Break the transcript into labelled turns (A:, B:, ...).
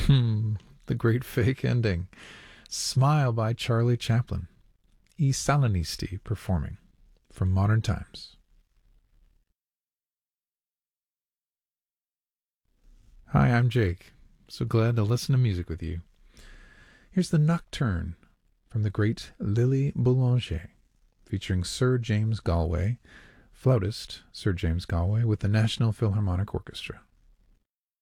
A: The great fake ending. Smile by Charlie Chaplin. I Salinisti performing from Modern Times. Hi, I'm Jake. So glad to listen to music with you. Here's the Nocturne from the great Lily Boulanger, featuring Sir James Galway, flautist Sir James Galway, with the National Philharmonic Orchestra.